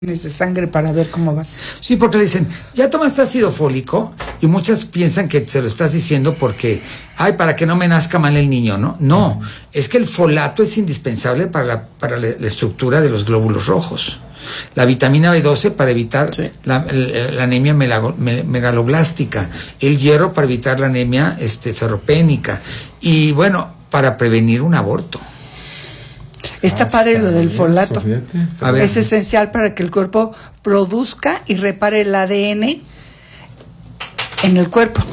de sangre para ver cómo vas. Sí, porque le dicen, ya tomaste ácido fólico, y muchas piensan que se lo estás diciendo porque, para que no me nazca mal el niño, ¿no? No, es que el folato es indispensable para la estructura de los glóbulos rojos. La vitamina B12 para evitar la anemia megaloblástica, el hierro para evitar la anemia ferropénica, y bueno, para prevenir un aborto. Está padre lo del folato. Es esencial para que el cuerpo produzca y repare el ADN en el cuerpo,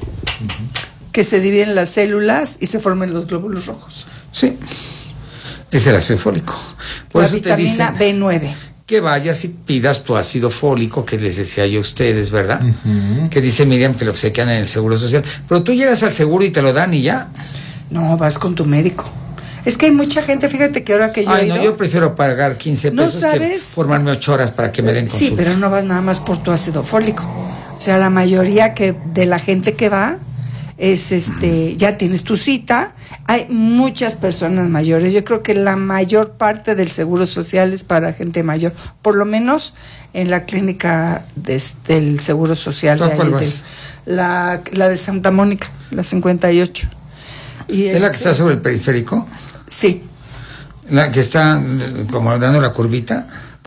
que se dividen las células y se formen los glóbulos rojos. Sí, es el ácido fólico. Por eso vitamina te dicen B9. Que vayas y pidas tu ácido fólico, que les decía yo a ustedes, ¿verdad? Que dice Miriam que lo obsequian en el Seguro Social. Pero tú llegas al seguro y te lo dan y ya. No, vas con tu médico. Es que hay mucha gente, fíjate que ahora que yo he ido, yo prefiero pagar 15 pesos que formarme 8 horas para que me den consulta. Sí, pero no vas nada más por tu ácido fólico. O sea, la mayoría de la gente que va es ya tienes tu cita. Hay muchas personas mayores. Yo creo que la mayor parte del Seguro Social es para gente mayor, por lo menos en la clínica del Seguro Social. ¿Cuál vas? La de Santa Mónica, la 58. ¿Es la que está sobre el periférico? Sí. La que está como dando la curvita.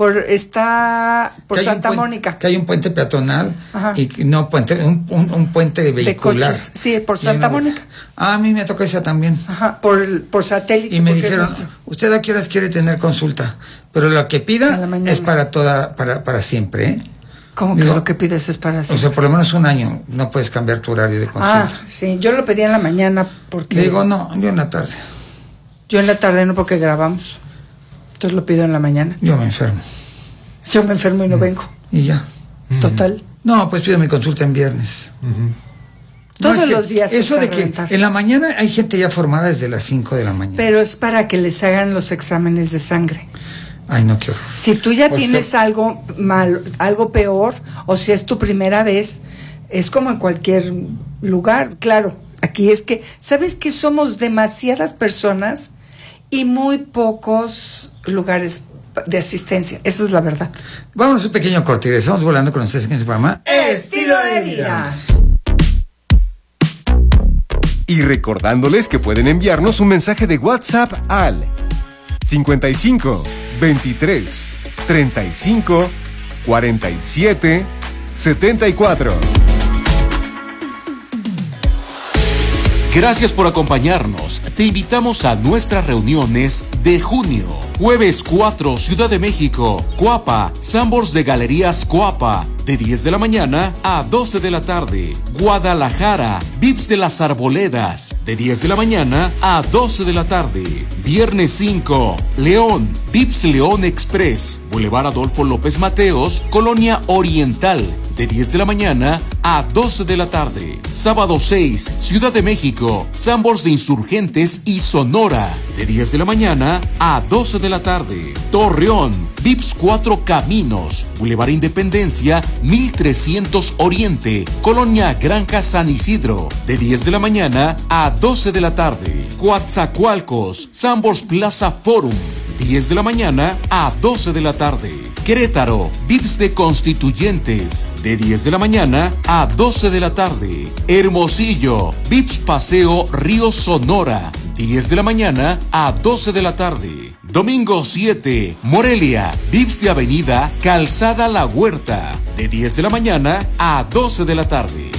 Está por Santa Mónica. Que hay un puente peatonal. Ajá. Y no puente, un puente vehicular. De coches. Sí, por Santa Mónica. A mí me tocó esa también. Ajá, por satélite. Y me dijeron, ¿usted a qué horas quiere tener consulta? Pero lo que pida es para siempre, ¿eh? ¿Cómo que lo que pides es para siempre? O sea, por lo menos un año no puedes cambiar tu horario de consulta. Sí, yo lo pedí en la mañana porque... Digo, no, yo en la tarde. Yo en la tarde no, porque grabamos. Entonces lo pido en la mañana. Yo me enfermo. Yo me enfermo y no vengo. Y ya. Total. No, pues pido mi consulta en viernes. Todos los días. Eso de que en la mañana hay gente ya formada desde las 5 de la mañana. Pero es para que les hagan los exámenes de sangre. Ay, no, qué horror. Si tú ya tienes algo malo, algo peor, o si es tu primera vez, es como en cualquier lugar. Claro, aquí es que, ¿sabes que somos demasiadas personas y muy pocos lugares de asistencia? Esa es la verdad. Vamos a un pequeño corte y regresamos volando con ustedes en su programa Estilo de Vida. Y recordándoles que pueden enviarnos un mensaje de WhatsApp al 55 23 35 47 74. Gracias por acompañarnos. Te invitamos a nuestras reuniones de junio. Jueves 4, Ciudad de México, Coapa, Sambors de Galerías Coapa, de 10 de la mañana a 12 de la tarde. Guadalajara, Vips de las Arboledas, de 10 de la mañana a 12 de la tarde. Viernes 5, León, Vips León Express, Boulevard Adolfo López Mateos, Colonia Oriental, de 10 de la mañana a 12 de la tarde. Sábado 6, Ciudad de México, Sambors de Insurgentes y Sonora, de 10 de la mañana a 12 de la tarde. Torreón, Vips 4 Caminos, Boulevard Independencia, 1300 Oriente, Colonia Granja San Isidro, de 10 de la mañana a 12 de la tarde. Coatzacoalcos, Sambors Plaza Forum, 10 de la mañana a 12 de la tarde. Querétaro, Vips de Constituyentes, de 10 de la mañana a 12 de la tarde. Hermosillo, Vips Paseo Río Sonora, 10 de la mañana a 12 de la tarde. Domingo 7, Morelia, Vips de Avenida Calzada La Huerta, de 10 de la mañana a 12 de la tarde.